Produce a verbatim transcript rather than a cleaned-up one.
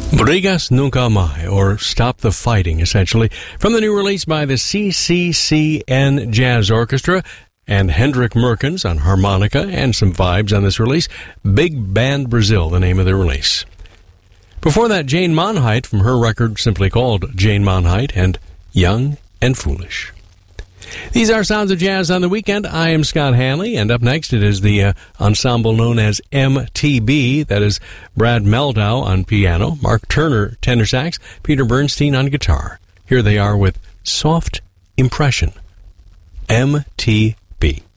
Brigas Nunca Mai, or Stop the Fighting, essentially, from the new release by the C C C N Jazz Orchestra and Hendrik Merkens on harmonica, and some vibes on this release. Big Band Brazil, the name of the release. Before that, Jane Monheit from her record simply called Jane Monheit and Young and Foolish. These are Sounds of Jazz on the Weekend. I am Scott Hanley, and up next it is the uh, ensemble known as M T B. That is Brad Meldau on piano, Mark Turner tenor sax, Peter Bernstein on guitar. Here they are with Soft Impression. M T B.